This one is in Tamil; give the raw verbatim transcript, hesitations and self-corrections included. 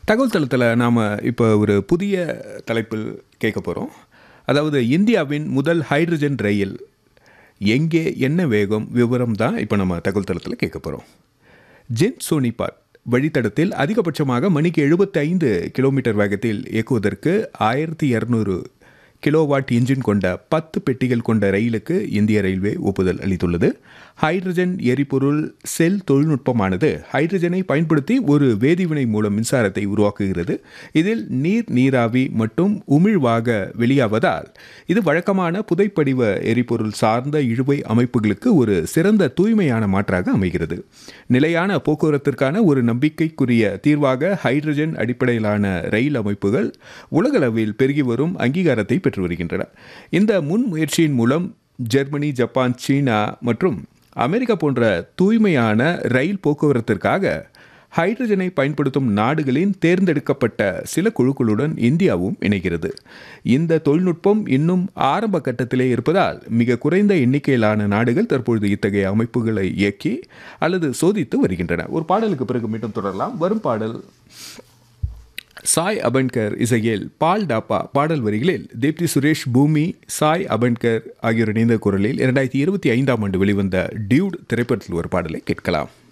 தகவல் தளத்தில் நாம் இப்போ ஒரு புதிய தலைப்பில் கேட்க போகிறோம். அதாவது இந்தியாவின் முதல் ஹைட்ரஜன் ரயில் எங்கே, என்ன வேகம், விவரம் தான் இப்போ நம்ம தகவல் தளத்தில் கேட்க போகிறோம். ஜென் சோனிபாட் வழித்தடத்தில் அதிகபட்சமாக மணிக்கு எழுபத்தி ஐந்து கிலோமீட்டர் வேகத்தில் இயக்குவதற்கு ஆயிரத்தி இரநூறு கிலோவாட் இன்ஜின் கொண்ட பத்து பெட்டிகள் கொண்ட ரயிலுக்கு இந்திய ரயில்வே ஒப்புதல் அளித்துள்ளது. ஹைட்ரஜன் எரிபொருள் செல் தொழில்நுட்பமானது ஹைட்ரஜனை பயன்படுத்தி ஒரு வேதிவினை மூலம் மின்சாரத்தை உருவாக்குகிறது. இதில் நீர், நீராவி மற்றும் உமிழ்வாக வெளியாவதால் இது வழக்கமான புதைப்படிவ எரிபொருள் சார்ந்த இழுவை அமைப்புகளுக்கு ஒரு சிறந்த தூய்மையான மாற்றாக அமைகிறது. நிலையான போக்குவரத்திற்கான ஒரு நம்பிக்கைக்குரிய தீர்வாக ஹைட்ரஜன் அடிப்படையிலான ரயில் அமைப்புகள் உலகளவில் பெருகி வரும் அங்கீகாரத்தை பெற்று வருகின்றன. இந்த முன்முயற்சியின் மூலம் ஜெர்மனி, ஜப்பான், சீனா மற்றும் அமெரிக்கா போன்ற தூய்மையான ரயில் போக்குவரத்திற்காக ஹைட்ரஜனை பயன்படுத்தும் நாடுகளின் தேர்ந்தெடுக்கப்பட்ட சில குழுக்களுடன் இந்தியாவும் இணைகிறது. இந்த தொழில்நுட்பம் இன்னும் ஆரம்ப கட்டத்திலே இருப்பதால் மிக குறைந்த எண்ணிக்கையிலான நாடுகள் தற்பொழுது இத்தகைய அமைப்புகளை இயக்கி அல்லது சோதித்து வருகின்றன. ஒரு பாடலுக்கு பிறகு மீண்டும் தொடரலாம். வரும் பாடல் சாய் அபன்கர் இசையில் பால் டாப்பா பாடல் வரிகளில் தீப்தி சுரேஷ், பூமி, சாய் அபன்கர் ஆகியோர் இணைந்த குரலில் இரண்டாயிரத்தி இருபத்தி ஐந்தாம் ஆண்டு வெளிவந்த டியூட் திரைப்படத்தில் ஒரு பாடலை கேட்கலாம்.